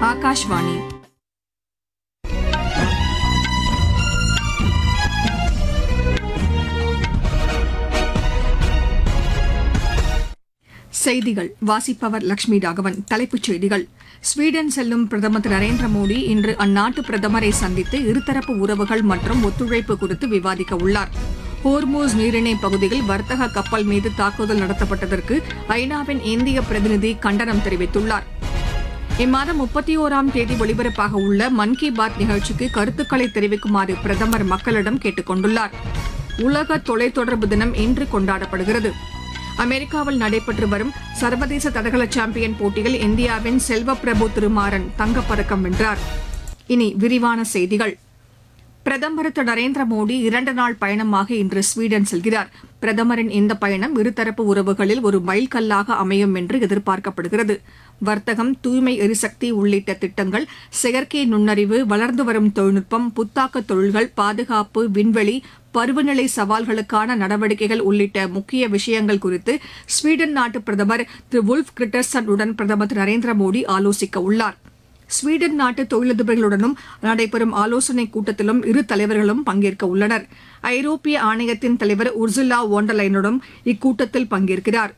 ஆகாஷ்வாணி. செய்திகள் வாசிப்பவர் லட்சுமி ராகவன். தலைப்புச் செய்திகள். ஸ்வீடன் செல்லும் பிரதமர் திரு நரேந்திர மோடி இன்று அந்நாட்டு பிரதமரை சந்தித்து இருதரப்பு உறவுகள் மற்றும் ஒத்துழைப்பு குறித்து விவாதிக்க உள்ளார். ஹோர்மூஸ் நீரிணை பகுதியில் வர்த்தக கப்பல் மீது தாக்குதல் நடத்தப்பட்டதற்கு ஐநாவின் இந்திய பிரதிநிதி கண்டனம் தெரிவித்துள்ளார். இம்மாதம் 31ஆம் தேதி ஒலிபரப்பாக உள்ள மன் கி பாத் நிகழ்ச்சிக்கு கருத்துக்களை தெரிவிக்குமாறு பிரதமர் மக்களிடம் கேட்டுக் கொண்டுள்ளார். உலக தொலைத்தொடர்பு தினம் இன்று கொண்டாடப்படுகிறது. அமெரிக்காவில் நடைபெற்று வரும் சர்வதேச தடகள சாம்பியன் போட்டியில் இந்தியாவின் செல்வப்பிரபு திருமாறன் தங்கப்பதக்கம் வென்றார். இனி விரிவான செய்திகள். பிரதமர் திரு நரேந்திர மோடி 2 நாள் பயணமாக இன்று ஸ்வீடன் செல்கிறார். பிரதமரின் இந்த பயணம் இருதரப்பு உறவுகளில் ஒரு மைல்கல்லாக அமையும் என்று எதிர்பார்க்கப்படுகிறது. வர்த்தகம், தூய்மை எரிசக்தி உள்ளிட்ட திட்டங்கள், செயற்கை நுண்ணறிவு, வளர்ந்து வரும் தொழில்நுட்பம், புத்தாக்க தொழில்கள், பாதுகாப்பு, விண்வெளி, பருவநிலை சவால்களுக்கான நடவடிக்கைகள் உள்ளிட்ட முக்கிய விஷயங்கள் குறித்து ஸ்வீடன் நாட்டு பிரதமர் திரு வுல்ஃப் கிரிட்டர்சன் உடன் பிரதமர் திரு நரேந்திர மோடி ஆலோசிக்க உள்ளார். ஸ்வீடன் நாட்டு தொழிலதிபர்களுடனும் நடைபெறும் ஆலோசனைக் கூட்டத்திலும் இரு தலைவர்களும் பங்கேற்க உள்ளனர். ஐரோப்பிய ஆணையத்தின் தலைவர் உர்சுலா வோண்டர்லைனுடன் இக்கூட்டத்தில் பங்கேற்கிறார்.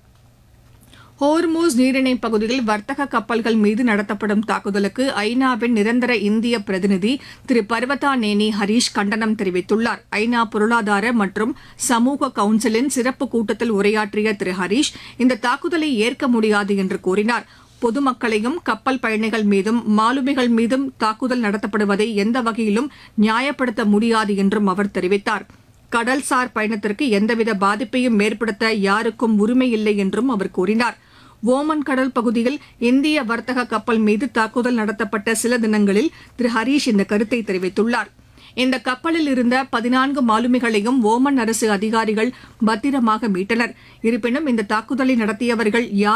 ஹோர்மூஸ் நீரிணை பகுதியில் வர்த்தக கப்பல்கள் மீது நடத்தப்படும் தாக்குதலுக்கு ஐநாவின் நிரந்தர இந்திய பிரதிநிதி திரு பர்வதா நேனி ஹரீஷ் கண்டனம் தெரிவித்துள்ளார். ஐநா பொருளாதார மற்றும் சமூக கவுன்சிலின் சிறப்பு கூட்டத்தில் உரையாற்றிய திரு ஹரீஷ் இந்த தாக்குதலை ஏற்க முடியாது என்று கூறினார். பொதுமக்களையும் கப்பல் பயணிகள் மீதும் மாலுமிகள் மீதும் தாக்குதல் நடத்தப்படுவதை எந்த வகையிலும் நியாயப்படுத்த முடியாது என்றும் அவர் தெரிவித்தார். கடல்சார் பயணத்திற்கு எந்தவித பாதிப்பையும் ஏற்படுத்த யாருக்கும் உரிமை இல்லை என்றும் அவர் கூறினார். ஓமன் கடல் பகுதியில் இந்திய வர்த்தக கப்பல் மீது தாக்குதல் நடத்தப்பட்ட சில தினங்களில் திரு ஹரீஷ் இந்த கருத்தை தெரிவித்துள்ளார். இந்த கப்பலில் இருந்த 14 மாலுமிகளையும் ஓமன் அரசு அதிகாரிகள் பத்திரமாக மீட்டனர். இருப்பினும் இந்த தாக்குதலை நடத்தியவர்கள் யார்